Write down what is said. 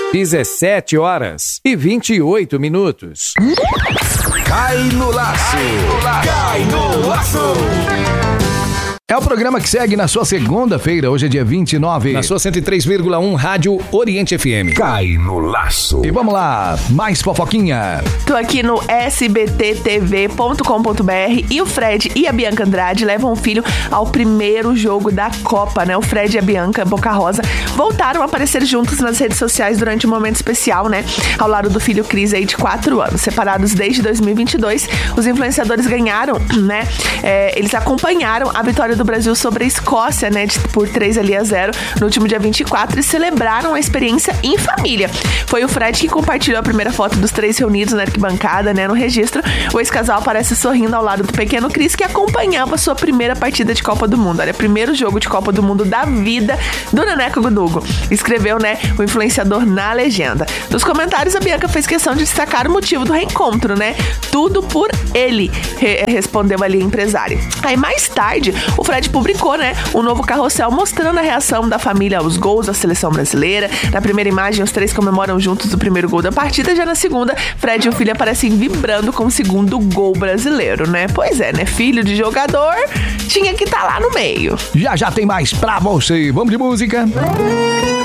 17h28. Cai no laço! Cai no laço! É o programa que segue na sua segunda-feira, hoje é dia 29. Na sua 103,1 Rádio Oriente FM. Cai no laço. E vamos lá, mais fofoquinha. Tô aqui no sbttv.com.br e o Fred e a Bianca Andrade levam o filho ao primeiro jogo da Copa, né? O Fred e a Bianca Boca Rosa voltaram a aparecer juntos nas redes sociais durante um momento especial, né? Ao lado do filho Cris aí de 4 anos. Separados desde 2022, os influenciadores ganharam, né? Eles acompanharam a vitória do Brasil sobre a Escócia, né, por 3-0 no último dia 24 e celebraram a experiência em família. Foi o Fred que compartilhou a primeira foto dos 3 reunidos na arquibancada, né, no registro. O ex-casal aparece sorrindo ao lado do pequeno Cris, que acompanhava sua primeira partida de Copa do Mundo. Olha, primeiro jogo de Copa do Mundo da vida do Neneco Gudugo. Escreveu, né, o influenciador na legenda. Nos comentários, a Bianca fez questão de destacar o motivo do reencontro, né? Tudo por ele, respondeu ali a empresária. Aí mais tarde, o Fred publicou, né, um novo carrossel mostrando a reação da família aos gols da seleção brasileira. Na primeira imagem, os 3 comemoram juntos o primeiro gol da partida. Já na segunda, Fred e o filho aparecem vibrando com o segundo gol brasileiro, né? Pois é, né? Filho de jogador tinha que estar lá no meio. Já tem mais pra você. Vamos de música.